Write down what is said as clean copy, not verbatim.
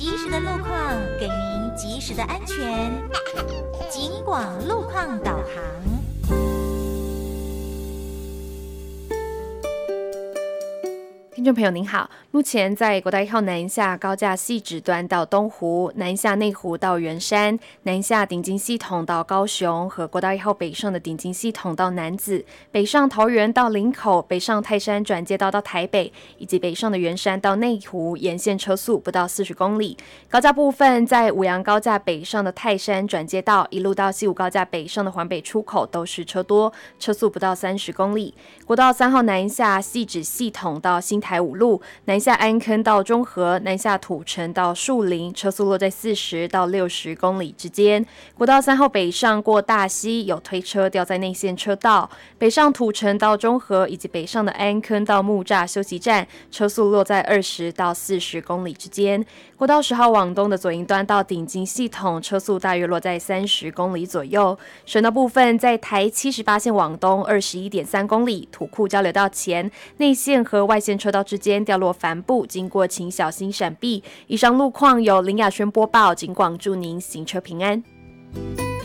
及时的路况，给您及时的安全。警广路况导航。 听众朋友您好，目前在国道1号南下高架汐止段到东湖、南下内湖到圆山、南下顶金系统到高雄和国道1号北上的顶金系统到楠梓、北上桃园到林口、北上泰山转接道到台北，以及北上的圆山到内湖沿线车速不到40公里。高架部分在五杨高架北上的泰山转接道一路到西武高架北上的环北出口都是车多，车速不到30公里。国道3号南下汐止系统到新台5路，南下安坑到中和，南下土城到树林，车速落在40到60公里之间。国道3号北上过大溪，有推车掉在内线车道，北上土城到中和，以及北上的安坑到木栅休息站，车速落在20到40公里之间。国道10号往东的左营端到顶金系统，车速大约落在30公里左右。省道部分在台78线往东21.3公里，土库交流道前，内线和外线车道之间掉落帆布，经过请小心闪避。以上路况由林雅轩播报，警广祝您行车平安。